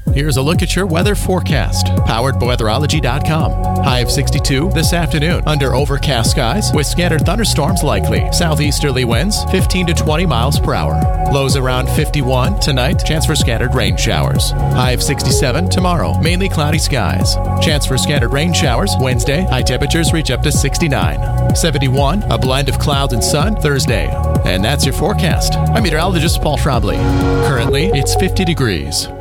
Here's a look at your weather forecast, powered by weatherology.com. High of 62 this afternoon under overcast skies with scattered thunderstorms likely. Southeasterly winds 15 to 20 miles per hour. Lows around 51 tonight. Chance for scattered rain showers. High of 67 tomorrow. Mainly cloudy skies. Chance for scattered rain showers Wednesday. High temperatures reach up to 69. 71, a blend of clouds and sun Thursday. And that's your forecast. I'm meteorologist Paul Schrabley. Currently, it's 50 degrees.